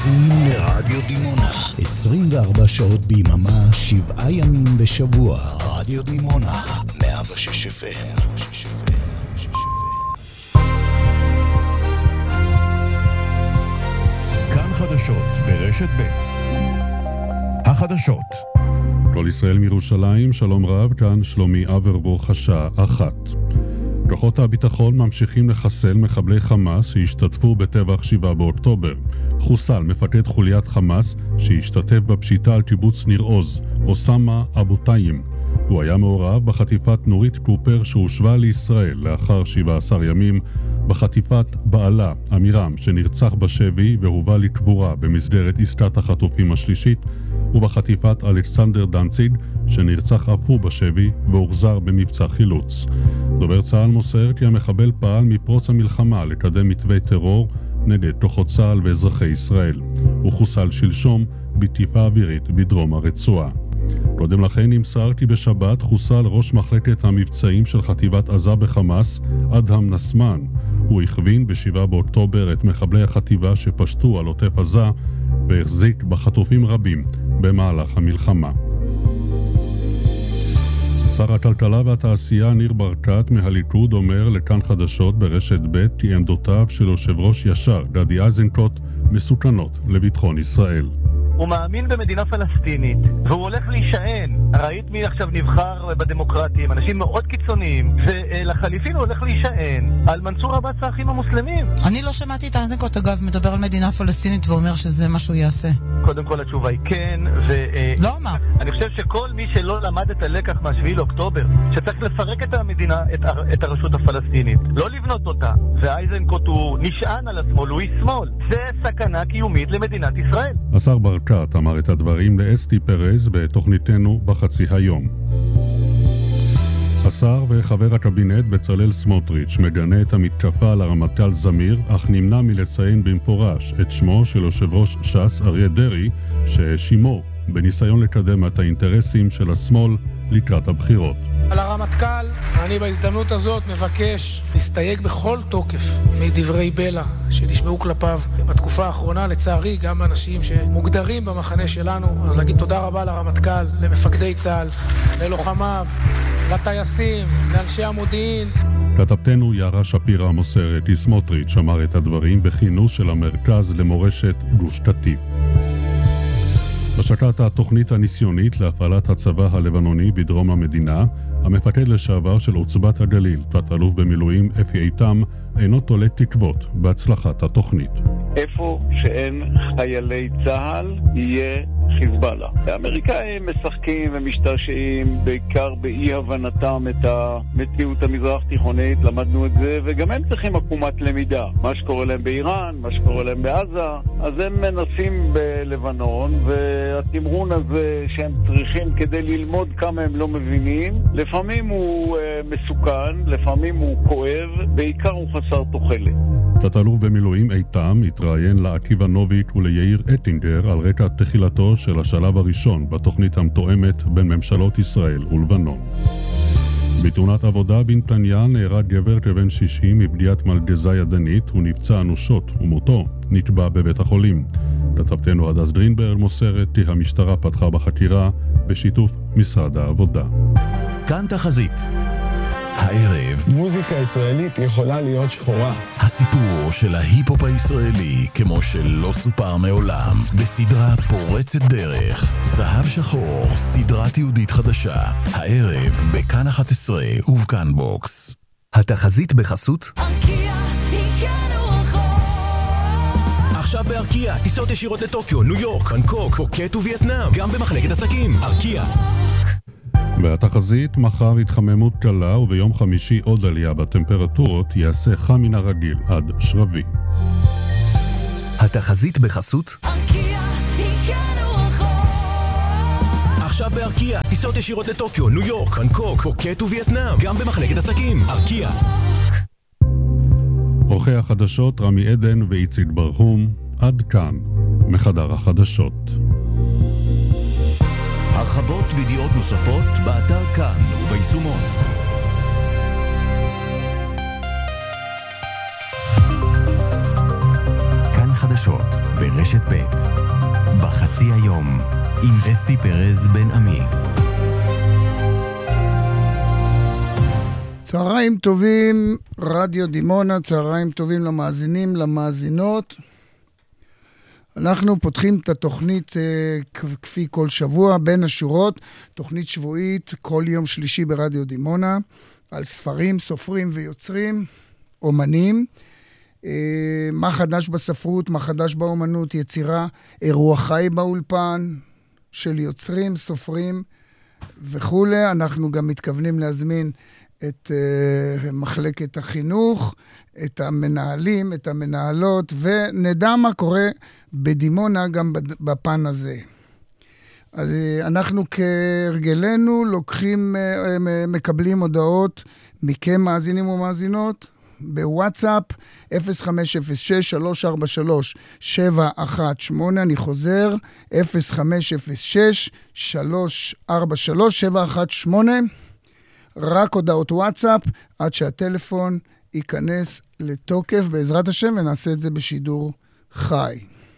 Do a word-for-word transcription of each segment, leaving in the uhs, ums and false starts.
מאזינים לרדיו דימונה. עשרים וארבע שעות ביממה, שבעה ימים בשבוע. רדיו דימונה, מאה ושש אף אם. כאן חדשות ברשת ב'. החדשות. כל ישראל מירושלים, שלום רב, כאן שלומי אברבוך, השעה אחת. כוחות הביטחון ממשיכים לחסל מחבלי חמאס שהשתתפו בטבח שבעה באוקטובר. חוסל מפקד חוליית חמאס שהשתתף בפשיטה על קיבוץ ניר עוז, אוסמה אבו טיים. הוא היה מעורב בחטיפת נורית קופר שהושבה לישראל לאחר שבעה עשר ימים, בחטיפת בעלה, אמירם, שנרצח בשבי והובא לקבורה במסגרת עסקת החטופים השלישית, ובחטיפת אלכסנדר דנציג, שנרצח אף הוא בשבי והוחזר במבצע חילוץ. דובר צה"ל מוסר כי המחבל פעל מפרוץ המלחמה לקדם מתווה טרור נגד כוחות צה"ל ואזרחי ישראל. הוא חוסל שלשום בתקיפה אווירית בדרום הרצועה. קודם לכן נמסר כי בשבת חוסל ראש מחלקת המבצעים של חטיבת עזה בחמאס, אדהם נסמן. הוא הכווין בשבעה באוקטובר את מחבלי החטיבה שפשטו על עוטף עזה והחזיק בחטופים רבים במהלך המלחמה. שר הכלכלה והתעשייה ניר ברקת מהליכוד אומר לכאן חדשות ברשת ב' כי עמדותיו של יושב ראש ישר גדי איזנקוט מסוכנות לביטחון ישראל. הוא מאמין במדינה פלסטינית, והוא הולך להישען. ראית מי עכשיו נבחר בדמוקרטים, אנשים מאוד קיצוניים, ולחליפין הוא הולך להישען על מנסור עבאס האחים המוסלמים. אני לא שמעתי את איזנקוט, אגב, מדבר על מדינה פלסטינית ואומר שזה מה שהוא יעשה. קודם כל התשובה היא כן, ו... לא מה? אני חושב שכל מי שלא למד את הלקח מהשביעי לאוקטובר, שצריך לפרק את המדינה, את, את הרשות הפלסטינית, לא לבנות אותה. ואיזנקוט הוא נשען על השמאל, הוא שמאל. זה סכנה קיומית למדינת ישראל. השר ברקת אמר את הדברים לאסתי פרז בתוכניתנו בחצי היום. השר וחבר הקבינט בצלאל סמוטריץ' מגנה את המתקפה על הרמטכ"ל זמיר, אך נמנע מלציין במפורש את שמו של יושב ראש ש"ס אריה דרעי, שהאשימו בניסיון לקדם את האינטרסים של השמאל לקראת הבחירות. על הרמטכ"ל, אני בהזדמנות הזאת מבקש להסתייג בכל תוקף מדברי בלע שנשמעו כלפיו בתקופה האחרונה, לצערי גם אנשים שמוגדרים במחנה שלנו. אז להגיד תודה רבה לרמטכ"ל, למפקדי צה"ל, ללוחמיו, לטייסים, לאנשי המודיעין. כתבתנו יערה שפירא מוסרת כי סמוטריץ' אמר את הדברים בכינוס של המרכז למורשת גוש קטיף. בשקת התוכנית הניסיונית להפעלת הצבא הלבנוני בדרום המדינה, המפקד לשעבר של עוצבת הגליל, תת-אלוף במילואים אפי איתם, אינו תולה תקוות בהצלחת התוכנית. איפה שאין חיילי צה"ל יהיה חיזבאללה. האמריקאים משחקים ומשתעשעים בעיקר באי הבנתם את המציאות המזרח תיכונית, למדנו את זה, וגם הם צריכים עקומת למידה. מה שקורה להם באיראן, מה שקורה להם בעזה, אז הם מנסים בלבנון, והתמרון הזה שהם צריכים כדי ללמוד כמה הם לא מבינים, לפעמים הוא מסוכן, לפעמים הוא כואב, בעיקר הוא חסר תוחלת. תת-אלוף במילואים איתם התראיין לעקיבא נוביק וליאיר אטינגר על רקע תחילתו של השלב הראשון בתוכנית המתואמת בין ממשלות ישראל ולבנון. בתאונת עבודה בנתניה נהרג גבר כבן שישים מפגיעת מלגזה ידנית ונפצע אנושות, ומותו נקבע בבית החולים. כתבתנו הדס גרינברג מוסרת כי המשטרה פתחה בחקירה בשיתוף משרד העבודה. כאן תחזית. הערב מוזיקה ישראלית יכולה להיות שחורה. הסיפור של ההיפ-הופ הישראלי כמו שלא סופר מעולם בסדרה פורצת דרך זהב שחור, סדרת יהודית חדשה, הערב בכאן אחת עשרה ובכאן בוקס. התחזית בחסות ארקיע, הגענו רחוק. עכשיו בארקיע טיסות ישירות לטוקיו, ניו יורק, בנקוק, פוקט ווייטנאם, גם במחלקת עסקים. ארקיע. והתחזית מחר התחממות קלה וביום חמישי עוד עלייה בטמפרטורות, יעשה חם מן הרגיל עד שרבי. התחזית בחסות ארקיע, הגענו רחוק. עכשיו בארקיע טיסות ישירות לטוקיו, ניו יורק, בנקוק, פוקט ווייטנאם, גם במחלקת עסקים. ארקיע. אורחי החדשות רמי עדן ואיציק ברהום. עד כאן מחדר החדשות. הרחבות וידיעות נוספות באתר כאן וביישומון. כאן חדשות. ברשת ב' בחצי היום עם אסתי פרז בן עמי. צהריים טובים, רדיו דימונה, צהריים טובים למאזינים, למאזינות. אנחנו פותחים את התוכנית אה, כפי כל שבוע, בין השורות, תוכנית שבועית, כל יום שלישי ברדיו דימונה, על ספרים, סופרים ויוצרים, אומנים. אה, מה חדש בספרות, מה חדש באומנות, יצירה, אירוע חי באולפן של יוצרים, סופרים וכו'. אנחנו גם מתכוונים להזמין את uh, מחלקת החינוך, את המנהלים, את המנהלות, ונדע מה קורה בדימונה גם בפן הזה. אז uh, אנחנו כהרגלנו לוקחים, uh, מקבלים הודעות מכם מאזינים ומאזינות, בוואטסאפ אפס חמש אפס שש שלוש ארבע שלוש שבע אחת שמונה, אני חוזר, אפס חמש אפס שש שלוש ארבע שלוש שבע אחת שמונה, רק הודעות וואטסאפ, עד שהטלפון ייכנס לתוקף בעזרת השם, ונעשה את זה בשידור חי.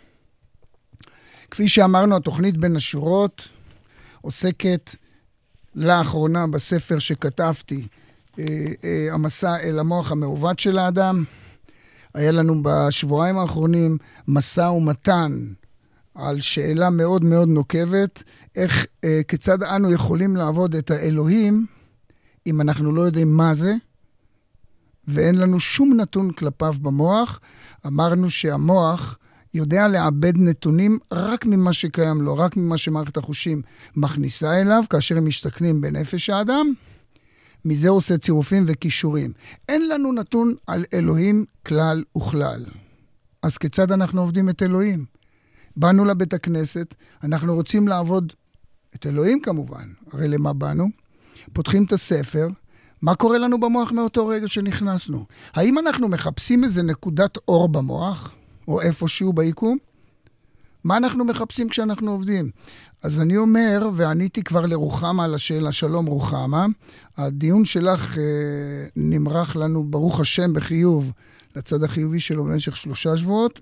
כפי שאמרנו, התוכנית בין השורות עוסקת לאחרונה בספר שכתבתי, אה, אה, המסע אל המוח המעוות של האדם. היה לנו בשבועיים האחרונים מסע ומתן על שאלה מאוד מאוד נוקבת, איך, אה, כיצד אנו יכולים לעבוד את האלוהים, אם אנחנו לא יודעים מה זה, ואין לנו שום נתון כלפיו במוח. אמרנו שהמוח יודע לעבד נתונים רק ממה שקיים לו, רק ממה שמערכת החושים מכניסה אליו, כאשר הם משתכנים בנפש האדם, מזה הוא עושה צירופים וקישורים. אין לנו נתון על אלוהים כלל וכלל. אז כיצד אנחנו עובדים את אלוהים? באנו לבית הכנסת, אנחנו רוצים לעבוד את אלוהים כמובן, הרי למה באנו? פותחים את הספר, מה קורה לנו במוח מאותו רגע שנכנסנו? האם אנחנו מחפשים איזה נקודת אור במוח, או איפשהו ביקום? מה אנחנו מחפשים כשאנחנו עובדים? אז אני אומר, ועניתי כבר לרוחמה על השאלה, שלום רוחמה, הדיון שלך אה, נמרח לנו ברוך השם בחיוב, לצד החיובי שלו במשך שלושה שבועות,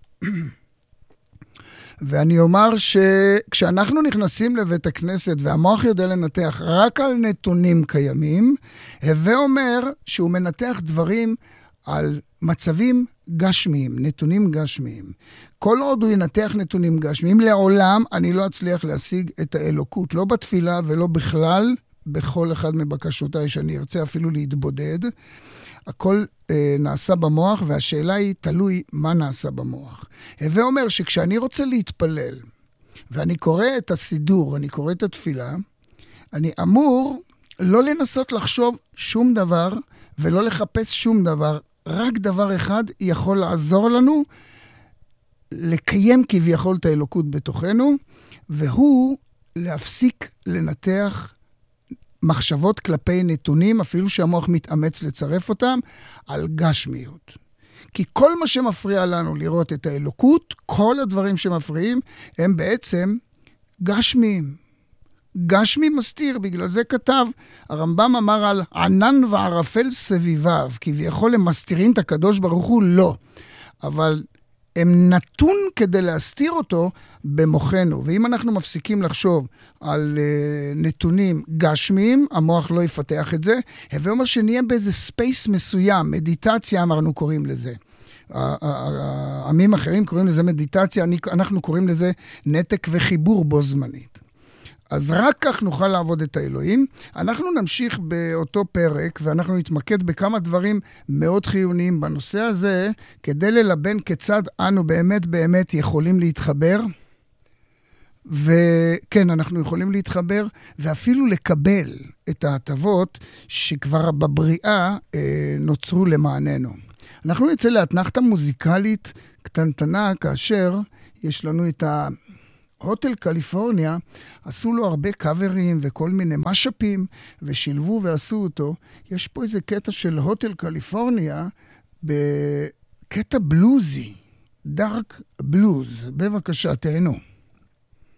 ואני אומר שכשאנחנו נכנסים לבית הכנסת והמוח יודע לנתח רק על נתונים קיימים, הווה אומר שהוא מנתח דברים על מצבים גשמיים, נתונים גשמיים. כל עוד הוא ינתח נתונים גשמיים, לעולם אני לא אצליח להשיג את האלוקות, לא בתפילה ולא בכלל, בכל אחד מבקשותיי שאני ארצה אפילו להתבודד. הכל אה, נעשה במוח, והשאלה היא תלוי מה נעשה במוח. הווה אומר שכשאני רוצה להתפלל, ואני קורא את הסידור, אני קורא את התפילה, אני אמור לא לנסות לחשוב שום דבר, ולא לחפש שום דבר, רק דבר אחד יכול לעזור לנו, לקיים כביכול את האלוקות בתוכנו, והוא להפסיק לנתח מחשבות כלפי נתונים, אפילו שהמוח מתאמץ לצרף אותם, על גשמיות. כי כל מה שמפריע לנו לראות את האלוקות, כל הדברים שמפריעים, הם בעצם גשמיים. גשמי מסתיר, בגלל זה כתב, הרמב"ם אמר על ענן וערפל סביביו, כביכול הם מסתירים את הקדוש ברוך הוא, לא. אבל הם נתון כדי להסתיר אותו במוחנו. ואם אנחנו מפסיקים לחשוב על uh, נתונים גשמיים, המוח לא יפתח את זה, ואומר שנהיה באיזה ספייס מסוים, מדיטציה אמרנו קוראים לזה. עמים אחרים קוראים לזה מדיטציה, אנחנו קוראים לזה נתק וחיבור בו זמנית. אז רק כך נוכל לעבוד את האלוהים. אנחנו נמשיך באותו פרק, ואנחנו נתמקד בכמה דברים מאוד חיוניים בנושא הזה, כדי ללבן כיצד אנו באמת באמת יכולים להתחבר, וכן, אנחנו יכולים להתחבר, ואפילו לקבל את ההטבות שכבר בבריאה אה, נוצרו למעננו. אנחנו נצא לאתנחתה מוזיקלית קטנטנה, כאשר יש לנו את ה... הוטל קליפורניה, עשו לו הרבה קאברים וכל מיני משאפים, ושילבו ועשו אותו. יש פה איזה קטע של הוטל קליפורניה, בקטע בלוזי, דארק בלוז. בבקשה, תהנו.